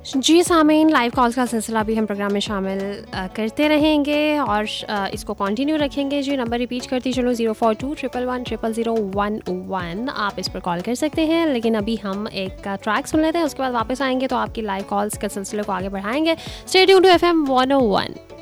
जी सामीन, live calls का सिलसिला भी हम प्रोग्राम में शामिल करते रहेंगे और इसको कंटिन्यू रखेंगे। जी नंबर रिपीट करती चलो 0421110011। आप इस पर कॉल कर सकते हैं, लेकिन अभी हम एक ट्रैक सुन लेते हैं, उसके बाद वापस आएंगे तो आपकी लाइव कॉल्स के सिलसिले को आगे बढ़ाएंगे। Stay tuned to FM 101।